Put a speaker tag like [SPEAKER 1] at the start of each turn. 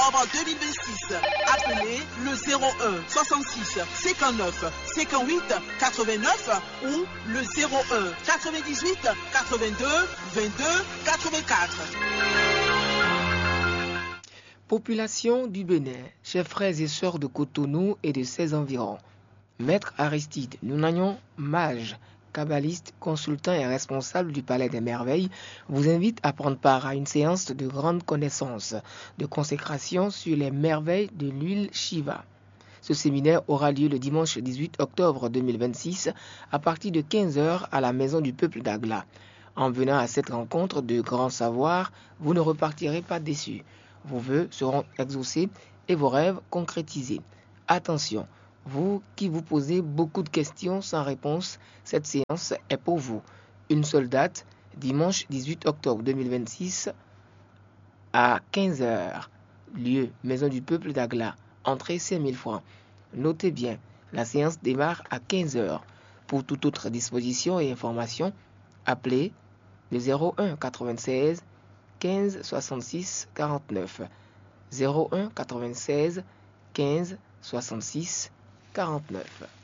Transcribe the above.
[SPEAKER 1] octobre 2026. Appelez le 01 66 59 58 89 ou le 01 98 82 22 84.
[SPEAKER 2] Population du Bénin, chers frères et sœurs de Cotonou et de ses environs. Maître Aristide Nounagnon, mage, kabbaliste, consultant et responsable du Palais des Merveilles, vous invite à prendre part à une séance de grande connaissance, de consécration sur les merveilles de l'huile Shiva. Ce séminaire aura lieu le dimanche 18 octobre 2026 à partir de 15h à la Maison du Peuple d'Agla. En venant à cette rencontre de grands savoirs, vous ne repartirez pas déçus. Vos vœux seront exaucés et vos rêves concrétisés. Attention, vous qui vous posez beaucoup de questions sans réponse, cette séance est pour vous. Une seule date, dimanche 18 octobre 2026 à 15h. Lieu, Maison du Peuple d'Agla. Entrée 5 000 francs. Notez bien, la séance démarre à 15h. Pour toute autre disposition et information, appelez le 01 96 15 66 49. 01 96 15 66 49.